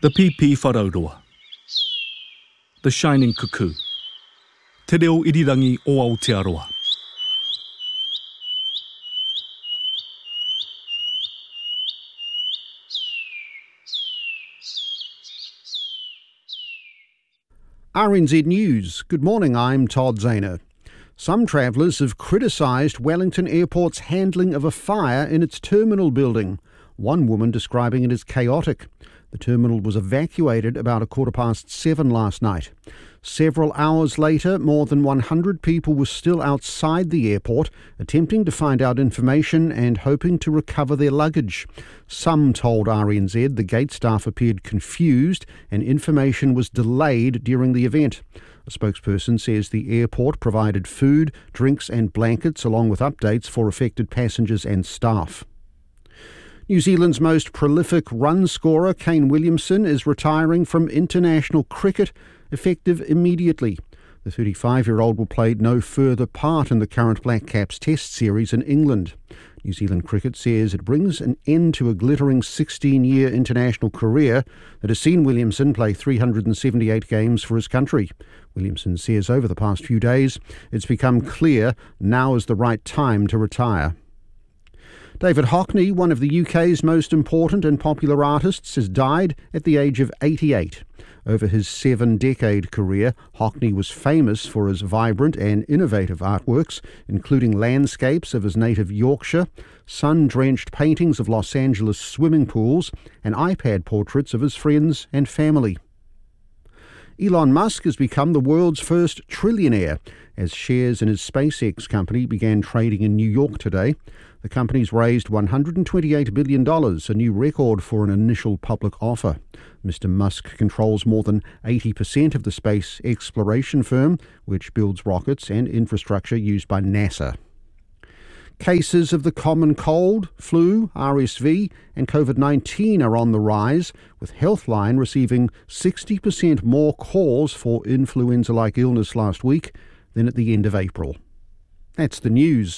The PP Wharaurua. The Shining Cuckoo. Te reo irirangi o Aotearoa. RNZ News. Good morning, I'm Todd Zahner. Some travellers have criticised Wellington Airport's handling of a fire in its terminal building, one woman describing it as chaotic. The terminal was evacuated about 7:15 last night. Several hours later, more than 100 people were still outside the airport, attempting to find out information and hoping to recover their luggage. Some told RNZ the gate staff appeared confused and information was delayed during the event. A spokesperson says the airport provided food, drinks and blankets along with updates for affected passengers and staff. New Zealand's most prolific run scorer, Kane Williamson, is retiring from international cricket, effective immediately. The 35-year-old will play no further part in the current Black Caps Test series in England. New Zealand Cricket says it brings an end to a glittering 16-year international career that has seen Williamson play 378 games for his country. Williamson says over the past few days it's become clear now is the right time to retire. David Hockney, one of the UK's most important and popular artists, has died at the age of 88. Over his 7-decade career, Hockney was famous for his vibrant and innovative artworks, including landscapes of his native Yorkshire, sun-drenched paintings of Los Angeles swimming pools, and iPad portraits of his friends and family. Elon Musk has become the world's first trillionaire as shares in his SpaceX company began trading in New York today. The company's raised $128 billion, a new record for an initial public offer. Mr. Musk controls more than 80% of the space exploration firm, which builds rockets and infrastructure used by NASA. Cases of the common cold, flu, RSV and COVID-19 are on the rise, with Healthline receiving 60% more calls for influenza-like illness last week than at the end of April. That's the news.